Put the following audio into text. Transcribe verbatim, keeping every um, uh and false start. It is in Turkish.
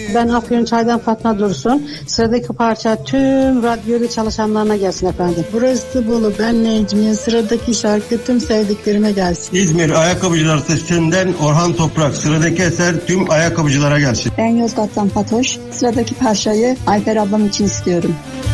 Ben Afyonçay'dan Fatma Dursun. Sıradaki parça tüm radyoda çalışanlarına gelsin efendim. Burası Bolu. Ben Necmiye. Sıradaki şarkı tüm sevdiklerime gelsin. İzmir Ayakkabıcılar Sesinden Orhan Toprak. Sıradaki eser tüm ayakkabıcılara gelsin. Ben Yozgat'tan Fatoş. Sıradaki parçayı Ayfer ablam için istiyorum.